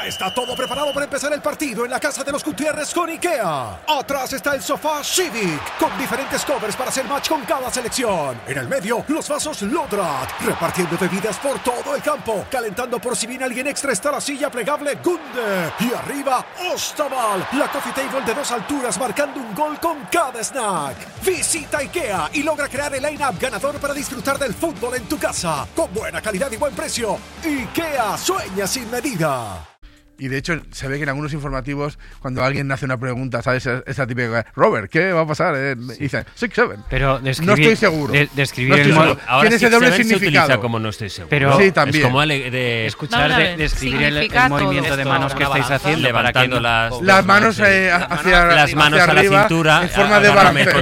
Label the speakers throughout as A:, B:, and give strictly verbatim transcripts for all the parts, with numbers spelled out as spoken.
A: Ya está todo preparado para empezar el partido en la casa de los Gutiérrez con IKEA. Atrás está el sofá Civic, con diferentes covers para hacer match con cada selección. En el medio, los vasos Lodrat, repartiendo bebidas por todo el campo. Calentando por si viene alguien extra está la silla plegable Gunde. Y arriba, Ostaval, la coffee table de dos alturas marcando un gol con cada snack. Visita IKEA y logra crear el line-up ganador para disfrutar del fútbol en tu casa. Con buena calidad y buen precio. IKEA, sueña sin medida.
B: Y de hecho se ve que en algunos informativos cuando alguien hace una pregunta, ¿sabes? Esa típica, Robert, ¿qué va a pasar? Eh? Y dice, six seven.
C: Pero
B: describir, no estoy seguro.
C: De, describir
B: no estoy
C: el
B: seguro.
D: Ahora
B: Tiene ese doble significado.
D: Se utiliza como no estoy seguro.
C: Pero
B: sí, también.
D: Es como ale, de
C: escuchar, de, describir el, el movimiento de manos que estáis haciendo.
D: Levantando
C: no,
D: las,
B: las manos eh, hacia,
D: las manos
B: hacia
D: a la
B: arriba,
D: cintura.
B: En forma de balanceo.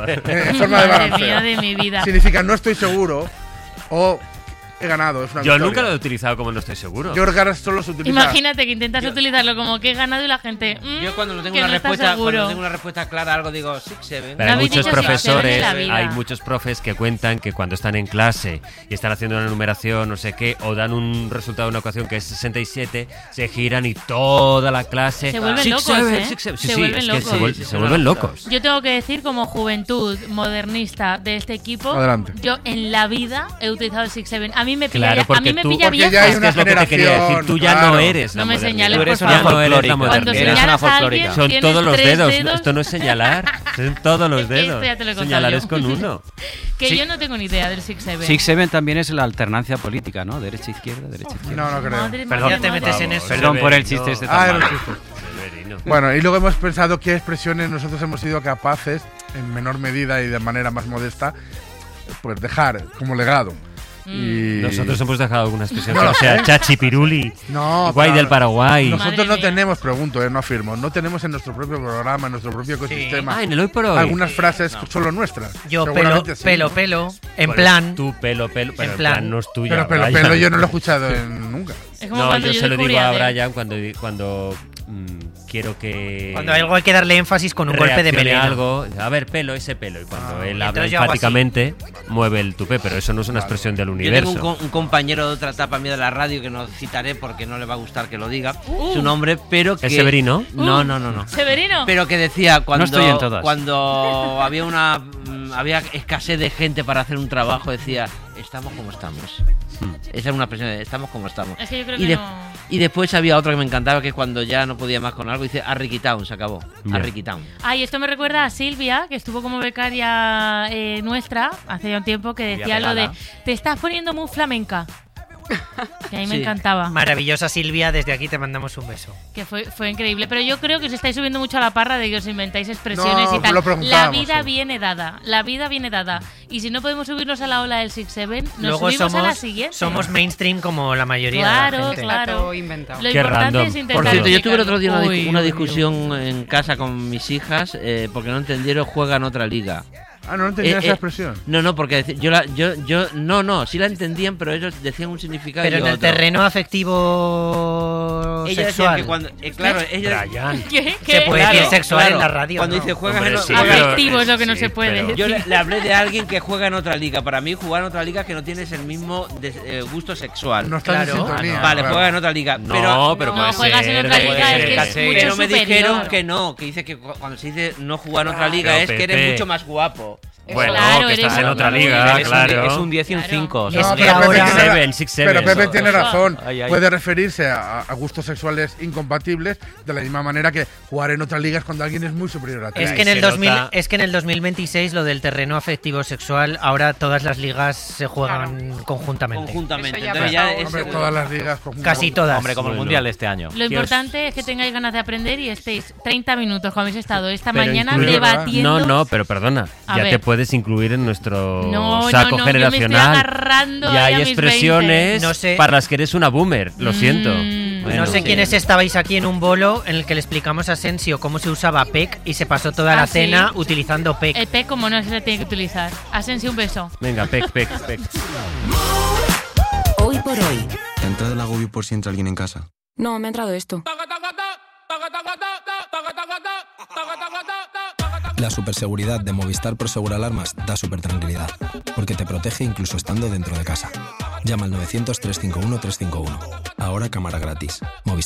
B: En forma de
E: Madre
B: balanceo.
E: mía de mi vida.
B: Significa no estoy seguro o he ganado. Es una
D: Yo
B: victoria.
D: nunca lo he utilizado como no estoy seguro.
B: Yo creo que ahora solo se utiliza.
E: Imagínate que intentas utilizarlo como que he ganado y la gente. Mmm,
F: Yo cuando no tengo
E: que
F: una
E: no está
F: respuesta,
E: seguro.
F: cuando no tengo una respuesta clara a algo digo six seven.
D: Pero
E: No
D: hay
E: habéis
D: muchos
E: dicho six seven
D: profesores,
E: en la vida.
D: hay muchos profes que cuentan que cuando están en clase y están haciendo una numeración, no sé qué, o dan un resultado de una ecuación que es sesenta y siete, se giran y toda la clase
E: Se vuelven
D: six
E: locos,
D: seven,
E: ¿eh?
D: six seven. Sí,
E: Se
D: sí,
E: vuelven
D: es que
E: locos.
D: se, vuel-
F: Sí,
D: se
F: sí,
D: vuelven
F: sí.
D: locos.
E: Yo tengo que decir, como juventud modernista de este equipo,
B: Adelante.
E: yo en la vida he utilizado el six seven. A mí me pilla,
D: Claro,
E: ya, a
D: porque
E: mí me
D: tú-
E: pilla
B: porque ya
E: vieja.
B: hay
D: Es que
B: una
D: es lo que te quería decir.
B: generación,
D: Tú ya
B: claro.
D: no eres la
E: No me
D: modernidad.
E: señales,
C: Tú eres
E: por
C: una
D: Ya no eres la
C: folclórica.
E: Cuando
D: modernidad.
C: Eres
E: señalas
C: una
E: a alguien,
C: folclórica.
D: Son
E: tienes
D: todos los
E: tres
D: dedos.
E: dedos.
D: Esto no es señalar. Son todos los
E: Esto
D: dedos.
E: ya te lo he contado
D: Señalar
E: yo.
D: es con uno.
E: Que
C: Sí.
E: yo no tengo ni idea del six seven.
C: six seven también es la alternancia política, ¿no? Derecha, izquierda, derecha, izquierda.
B: No, no creo.
E: Madre,
C: Perdón.
E: madre,
F: Ya te
E: madre.
F: metes en
D: Vamos,
F: eso.
C: Perdón por el
D: Severino.
C: chiste este
B: Ah,
C: tan
B: era un
C: malo.
B: chiste.
D: Severino.
B: Bueno, y luego hemos pensado qué expresiones nosotros hemos sido capaces, en menor medida y de manera más modesta, pues dejar como legado. Y
D: Nosotros hemos dejado alguna expresión
B: No
D: que
B: lo
D: no sea
B: sé.
D: chachi piruli,
B: No,
D: guay
B: pero
D: del Paraguay.
B: nosotros
E: Madre
B: no
E: mía.
B: tenemos, pregunto, eh, no afirmo, no tenemos en nuestro propio programa, en nuestro propio ecosistema,
D: Ah, en el hoy por hoy.
B: algunas frases solo nuestras.
F: Yo pelo,
B: Seguramente sí.
F: pelo, pelo, en
D: Pues
F: plan.
D: tú pelo, pelo, pero
F: En
D: en
F: plan.
D: plan no es tuyo.
B: Pero, pero, pero yo no lo he escuchado en, nunca.
E: Es como
D: No,
E: cuando
D: yo se lo
E: descubrí
D: digo a
E: Adele.
D: Brian cuando, cuando mm, quiero que
F: Cuando hay algo hay que darle énfasis con un golpe de
D: reaccione
F: melena.
D: algo, a ver, pelo, ese pelo. Y cuando
B: Ah,
D: él
F: y
D: habla
F: entonces yo hago así.
D: enfáticamente, mueve el tupé, pero eso no es una expresión del
F: Yo
D: universo.
F: tengo un, co- un compañero de otra etapa mía de la radio que no citaré porque no le va a gustar que lo diga
E: Uh.
F: su nombre, pero que
D: ¿Es Severino?
F: No, no, no, no.
E: Severino.
F: Pero que decía cuando
C: estoy en todas.
F: cuando había una mm, había escasez de gente para hacer un trabajo, decía, estamos como estamos. Esa es una expresión de estamos como estamos.
E: Es que yo creo
F: y,
E: que
F: de-
E: no.
F: y después había otra que me encantaba, que es cuando ya no podía más con algo, dice Arriquitown, se acabó.
D: Ya.
F: Arriquitown.
E: Ay, esto me recuerda a Silvia, que estuvo como becaria eh, nuestra hace ya un tiempo, que decía lo de te estás poniendo muy flamenca. Que a mí me
F: Sí.
E: encantaba.
G: Maravillosa Silvia, desde aquí te mandamos un beso.
E: Que fue, fue increíble. Pero yo creo que os estáis subiendo mucho a la parra de que os inventáis expresiones
B: No,
E: y tal.
B: lo
E: La
B: preguntábamos,
E: vida
B: sí.
E: viene dada. La vida viene dada. Y si no podemos subirnos a la ola del six seven, nos
G: Luego
E: subimos
G: somos,
E: a la siguiente.
G: somos mainstream como la mayoría
E: Claro,
G: de la gente.
E: claro.
H: inventado.
E: Lo
D: Qué
E: importante
D: random.
E: es intentar
F: Por cierto, yo tuve el otro día una,
E: explicarlo.
F: dis- una
E: Uy, uy,
F: discusión en casa con mis hijas eh, porque no entendieron juegan otra liga.
B: Ah, no, no entendía
F: Eh,
B: esa
F: eh,
B: expresión.
F: No, no, porque deci- yo, la, yo, yo, no, no, sí la entendían, pero ellos decían un significado.
G: Pero
F: y
G: en el
F: otro.
G: terreno afectivo
F: Ellos decían
G: sexual.
F: que cuando, eh, claro, ellos,
D: Brian.
E: ¿Qué?
G: Se
E: ¿Qué?
G: puede
F: Claro,
G: decir sexual
F: claro.
G: en la radio.
F: Cuando
G: ¿no?
F: dice juegan
D: Hombre,
F: en
D: sí,
F: otra
D: pero-
E: Afectivo es lo que no
D: sí,
E: se puede
D: pero-
E: decir.
F: Yo le, le hablé de alguien que juega en otra liga. Para mí, jugar en otra liga es que no tienes el mismo de- eh, gusto sexual.
B: No están
G: Claro.
B: en sintonía.
F: Vale,
B: claro.
F: juega en otra liga.
D: No,
F: pero
D: pero
E: No,
D: puede
E: juegas
D: ser,
E: en otra
D: puede
E: liga,
D: ser.
E: es que es
D: Sí.
E: mucho
F: Pero me
E: superior.
F: dijeron que no, que dice que cu- cuando se dice no jugar en otra liga
D: Pero,
F: es que
D: Pepe.
F: eres mucho más guapo.
D: Bueno,
E: Claro,
D: que
E: eres
D: estás en
E: un-
D: otra
E: muy
D: liga,
E: bien.
C: Es un-
D: claro.
C: Es un diez y un
E: Claro.
C: cinco.
G: Es
B: No,
G: que
B: pero Pepe
G: ahora-
B: tiene,
D: Seven,
B: ra-
D: six, seven.
B: pero Pepe
D: Eso,
B: tiene
E: eso.
B: razón.
C: Ay, ay.
B: Puede referirse a, a gustos sexuales incompatibles de la misma manera que jugar en otras ligas cuando alguien es muy superior a ti.
G: Es
D: Ahí
G: que, en
D: se
G: el dos mil,
D: nota.
G: es que en el dos mil veintiséis lo del terreno afectivo sexual, ahora todas las ligas se juegan conjuntamente.
F: Conjuntamente.
H: Eso ya
F: Entonces
H: ha
F: ya
H: pasado.
F: es-
B: Hombre, todas las ligas con
G: Casi todas.
C: Hombre, como el
D: Bueno.
C: mundial de este año.
E: Lo importante es que tengáis ganas de aprender y estéis treinta minutos, como habéis estado esta
D: Pero
E: mañana,
D: incluye-
E: debatiendo.
D: No, no, pero perdona.
E: A
D: ya
E: ver.
D: te puedes incluir en nuestro
E: No,
D: saco
E: no, no, yo me estoy
D: generacional.
E: agarrando
D: Ya
E: ahí
D: hay
E: a mis
D: expresiones
E: veinte.
G: No sé.
D: para las que eres una boomer. Lo siento.
E: Mm.
D: Bueno,
G: no sé
D: sí.
G: quiénes estabais aquí en un bolo en el que le explicamos a Asensio cómo se usaba P E C y se pasó toda
E: Ah,
G: la
E: ¿sí?
G: cena utilizando P E C.
E: El P como no se le tiene que utilizar. Asensio, un beso.
D: Venga, pec, pec, pec.
I: Hoy por hoy.
J: ¿Te ha entrado el agobio por si entra alguien en casa?
I: No, me ha entrado esto.
J: La superseguridad de Movistar Prosegur Alarmas da super tranquilidad, porque te protege incluso estando dentro de casa. Llama al novecientos, trescientos cincuenta y uno, trescientos cincuenta y uno. Ahora cámara gratis. Movistar.